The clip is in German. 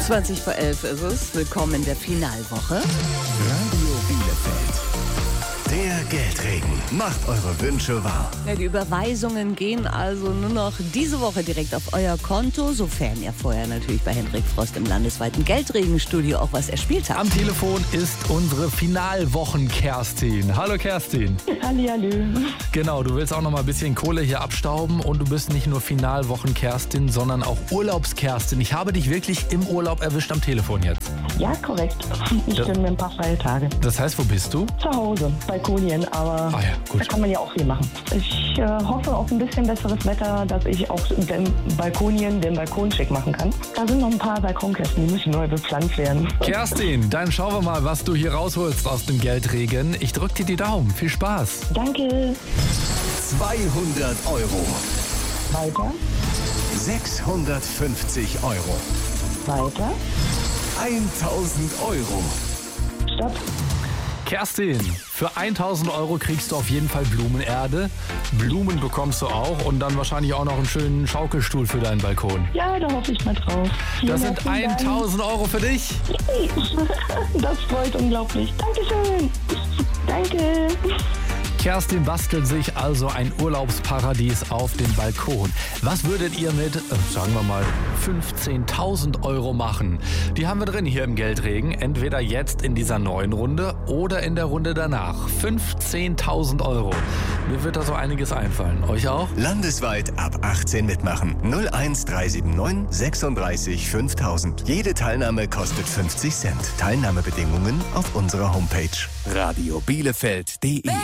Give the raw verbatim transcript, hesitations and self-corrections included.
zwanzig vor elf ist es. Willkommen in der Finalwoche. Radio Bielefeld. Der Geldregen macht eure Wünsche wahr. Ja, die Überweisungen gehen also nur noch diese Woche direkt auf euer Konto, sofern ihr vorher natürlich bei Hendrik Frost im landesweiten Geldregenstudio auch was erspielt habt. Am Telefon ist unsere Finalwochen-Kerstin. Hallo Kerstin. Hallihallo. Genau, du willst auch noch mal ein bisschen Kohle hier abstauben und du bist nicht nur Finalwochen-Kerstin, sondern auch Urlaubs-Kerstin. Ich habe dich wirklich im Urlaub erwischt am Telefon jetzt. Ja, korrekt. Ich Das- bin mir ein paar freie Tage. Das heißt, wo bist du? Zu Hause, Balkonien, aber Ah ja, gut. da kann man ja auch viel machen. Ich äh, hoffe auf ein bisschen besseres Wetter, dass ich auch den Balkonien den Balkon schick machen kann. Da sind noch ein paar Balkonkästen, die müssen neu bepflanzt werden. Kerstin, dann schauen wir mal, was du hier rausholst aus dem Geldregen. Ich drück dir die Daumen. Viel Spaß. Danke. zweihundert Euro. Weiter, sechshundertfünfzig Euro. weiter, tausend Euro. stopp. Kerstin, für tausend Euro kriegst du auf jeden Fall Blumenerde. Blumen bekommst du auch und dann wahrscheinlich auch noch einen schönen Schaukelstuhl für deinen Balkon. Ja, da hoffe ich mal drauf. Vielen Das sind herzlichen Dank. tausend Euro für dich. Das freut unglaublich. Dankeschön. Danke. Kerstin bastelt sich also ein Urlaubsparadies auf dem Balkon. Was würdet ihr mit, äh, sagen wir mal, fünfzehntausend Euro machen? Die haben wir drin hier im Geldregen. Entweder jetzt in dieser neuen Runde oder in der Runde danach. fünfzehntausend Euro. Mir wird da so einiges einfallen. Euch auch? Landesweit ab achtzehn mitmachen. null eins drei sieben neun sechsunddreißig fünftausend. Jede Teilnahme kostet fünfzig Cent. Teilnahmebedingungen auf unserer Homepage radio bielefeld punkt de.